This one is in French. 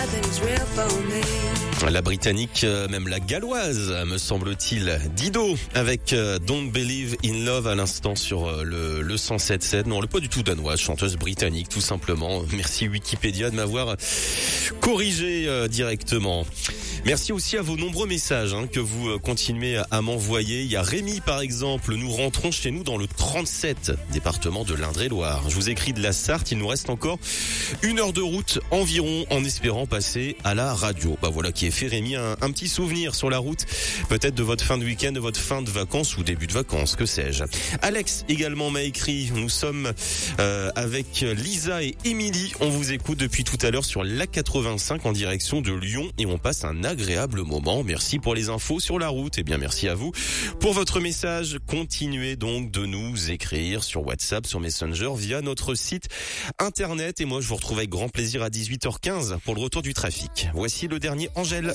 La britannique, même la galloise, me semble-t-il. Dido avec Don't Believe in Love à l'instant sur le 107.7. Non, le pas du tout danoise, chanteuse britannique tout simplement. Merci Wikipédia de m'avoir corrigé directement. Merci aussi à vos nombreux messages que vous continuez à m'envoyer. Il y a Rémi par exemple, nous rentrons chez nous dans le 37, département de l'Indre-et-Loire. Je vous écris de la Sarthe, il nous reste encore 1 heure de route environ en espérant passer à la radio. Voilà qui est fait Rémi, un petit souvenir sur la route, peut-être de votre fin de week-end, de votre fin de vacances ou début de vacances, que sais-je. Alex également m'a écrit, nous sommes avec Lisa et Émilie, on vous écoute depuis tout à l'heure sur l'A85 en direction de Lyon et on passe un agréable moment. Merci pour les infos sur la route. Et bien merci à vous pour votre message. Continuez donc de nous écrire sur WhatsApp, sur Messenger, via notre site internet. Et moi, je vous retrouve avec grand plaisir à 18h15 pour le retour du trafic. Voici le dernier Angèle.